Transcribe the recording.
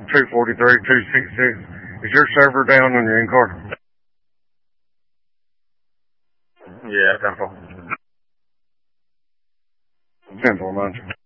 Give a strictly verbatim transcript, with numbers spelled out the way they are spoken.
two forty-three, two sixty-six. Is your server down on your in-car? Yeah, ten four. ten four, man.